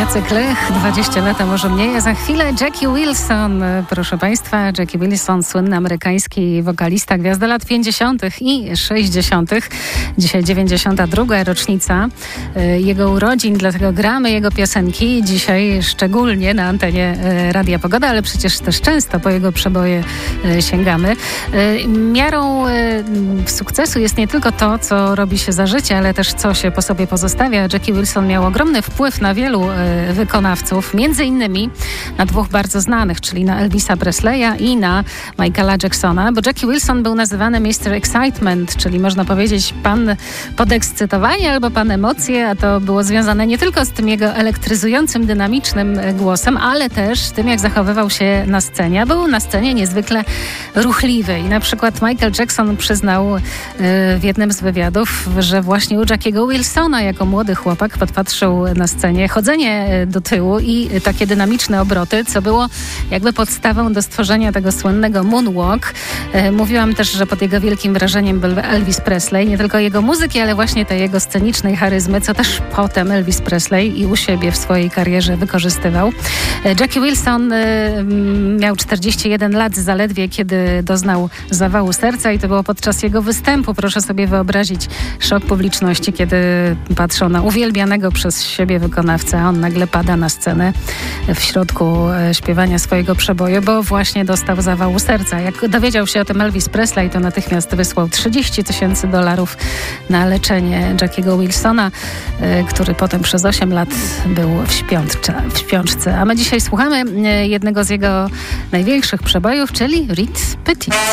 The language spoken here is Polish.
cykl 20 lat, a może mniej, a za chwilę Jackie Wilson. Proszę Państwa, Jackie Wilson, słynny amerykański wokalista, gwiazda lat 50. i 60. Dzisiaj 92. rocznica jego urodzin, dlatego gramy jego piosenki dzisiaj szczególnie na antenie Radia Pogoda, ale przecież też często po jego przeboje sięgamy. Miarą sukcesu jest nie tylko to, co robi się za życie, ale też co się po sobie pozostawia. Jackie Wilson miał ogromny wpływ na wielu wykonawców, między innymi na dwóch bardzo znanych, czyli na Elvisa Presleya i na Michaela Jacksona, bo Jackie Wilson był nazywany Mr. Excitement, czyli można powiedzieć pan podekscytowanie albo pan emocje, a to było związane nie tylko z tym jego elektryzującym, dynamicznym głosem, ale też tym, jak zachowywał się na scenie. Był na scenie niezwykle ruchliwy i na przykład Michael Jackson przyznał w jednym z wywiadów, że właśnie u Jackiego Wilsona jako młody chłopak podpatrzył na scenie chodzenie do tyłu i takie dynamiczne obroty, co było jakby podstawą do stworzenia tego słynnego moonwalk. Mówiłam też, że pod jego wielkim wrażeniem był Elvis Presley, nie tylko jego muzyki, ale właśnie tej jego scenicznej charyzmy, co też potem Elvis Presley i u siebie w swojej karierze wykorzystywał. Jackie Wilson miał 41 lat zaledwie, kiedy doznał zawału serca i to było podczas jego występu. Proszę sobie wyobrazić szok publiczności, kiedy patrzą na uwielbianego przez siebie wykonawcę, a on nagle pada na scenę w środku śpiewania swojego przeboju, bo właśnie dostał zawału serca. Jak dowiedział się o tym Elvis Presley, to natychmiast wysłał $30,000 na leczenie Jackiego Wilsona, który potem przez 8 lat był w śpiączce. A my dzisiaj słuchamy jednego z jego największych przebojów, czyli Reed Petit.